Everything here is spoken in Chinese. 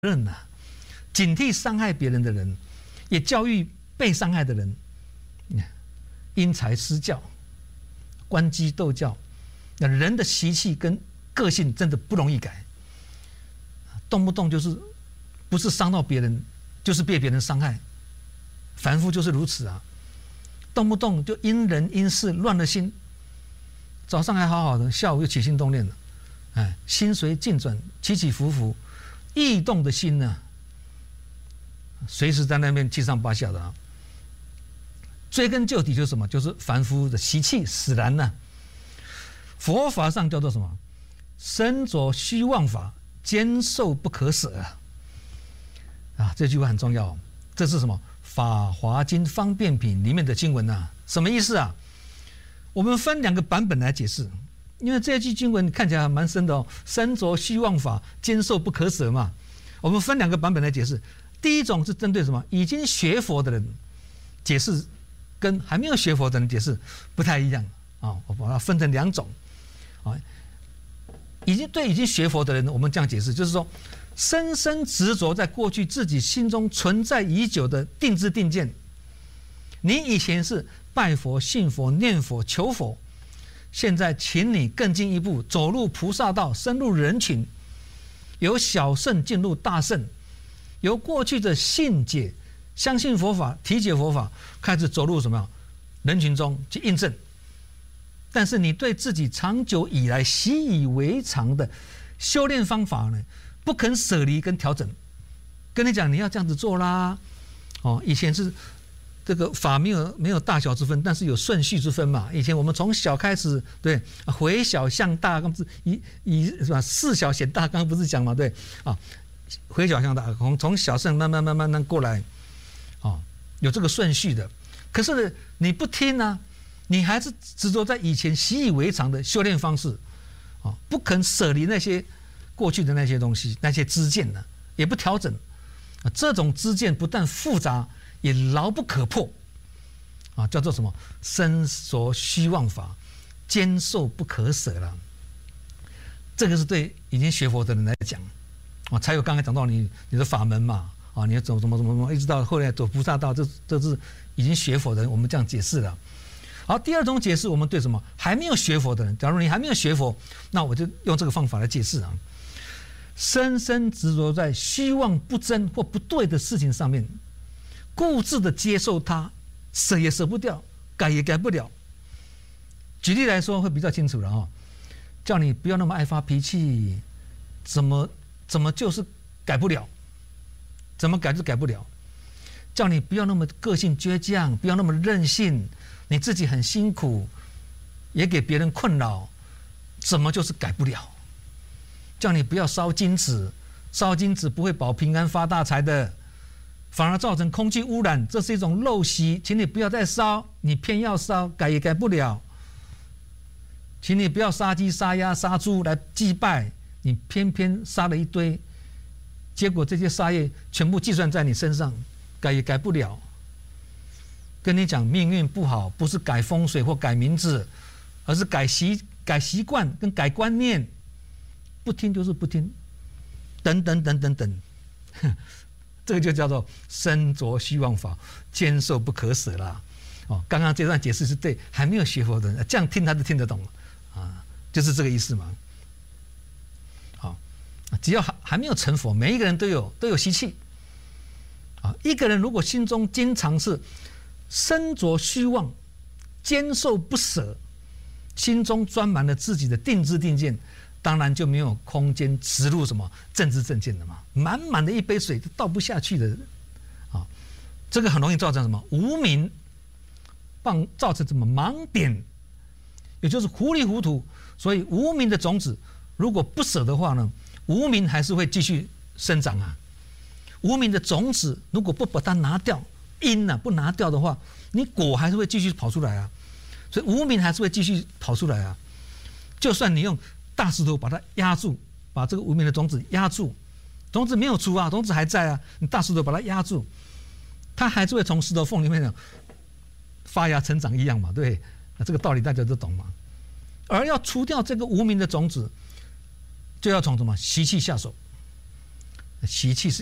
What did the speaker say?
任呐、警惕伤害别人的人，也教育被伤害的人。因材施教，关机斗教，那人的习气跟个性真的不容易改，动不动就是不是伤到别人，就是被别人伤害，凡夫就是如此啊，动不动就因人因事乱了心，早上还好好的，下午又起心动念了，哎，心随境转，起起伏伏，异动的心呢，随时在那边七上八下的啊。追根究底就是什么？就是凡夫的习气使然呐、佛法上叫做什么？身着虚妄法，坚受不可舍啊！这句话很重要。这是什么？《法华经方便品》里面的经文啊？什么意思啊？我们分两个版本来解释，因为这句经文看起来蛮深的哦。身着虚妄法，坚受不可舍嘛。我们分两个版本来解释。第一种是针对什么？已经学佛的人解释。跟还没有学佛的人解释不太一样啊，我把它分成两种啊。已经学佛的人，我们这样解释，就是说，深深执着在过去自己心中存在已久的定知定见。你以前是拜佛、信佛、念佛、求佛，现在请你更进一步，走入菩萨道，深入人群，由小圣进入大圣，由过去的信解。相信佛法，体解佛法，开始走入什么人群中去印证。但是你对自己长久以来习以为常的修炼方法呢，不肯舍离跟调整。跟你讲，你要这样子做啦。哦，以前是这个法没有大小之分，但是有顺序之分嘛。以前我们从小开始，对，回小向大，刚不是以是吧？事小显大，刚刚不是讲嘛？对啊，回小向大，从小圣慢慢过来。哦，有这个顺序的，可是呢，你不听啊，你还是执着在以前习以为常的修炼方式，啊，不肯舍离那些过去的那些东西，那些知见呢，也不调整，啊，这种知见不但复杂，也牢不可破，啊，叫做什么？身着虚妄法，坚受不可舍了。这个是对已经学佛的人来讲，啊，才有刚才讲到你的法门嘛。啊，你要走怎么，一直到后来走菩萨道，这是已经学佛的人，我们这样解释了。好，第二种解释，我们对什么还没有学佛的人，假如你还没有学佛，那我就用这个方法来解释啊。深深执着在虚妄不真或不对的事情上面，固执的接受它，舍也舍不掉，改也改不了。举例来说会比较清楚了啊，叫你不要那么爱发脾气，怎么就是改不了。怎么改就改不了，叫你不要那么个性倔强，不要那么任性，你自己很辛苦，也给别人困扰，怎么就是改不了？叫你不要烧金纸，烧金纸不会保平安发大财的，反而造成空气污染，这是一种陋习，请你不要再烧，你偏要烧，改也改不了。请你不要杀鸡杀鸭杀猪来祭拜，你偏偏杀了一堆。结果这些杀业全部计算在你身上，改也改不了。跟你讲，命运不好，不是改风水或改名字，而是改习惯跟改观念。不听就是不听，等，这个就叫做身着虚妄法，坚受不可舍啦。哦，刚刚这段解释是对还没有学佛的人，这样听他就听得懂啊，就是这个意思嘛。只要还没有成佛，每一个人都有习气啊。一个人如果心中经常是身着虚妄，坚受不舍，心中装满了自己的定知定见，当然就没有空间植入什么正知正见的嘛。满满的一杯水都倒不下去的啊，这个很容易造成什么无明，造成什么盲点，也就是糊里糊涂。所以无明的种子如果不舍的话呢，无明还是会继续生长啊。无明的种子如果不把它拿掉，因啊不拿掉的话，你果还是会继续跑出来啊。所以无明还是会继续跑出来啊。就算你用大石头把它压住，把这个无明的种子压住，种子没有出啊，种子还在啊，你大石头把它压住，它还是会从石头缝里面发芽成长一样嘛，对，这个道理大家都懂嘛。而要除掉这个无明的种子，就要从什么习气下手。 习气是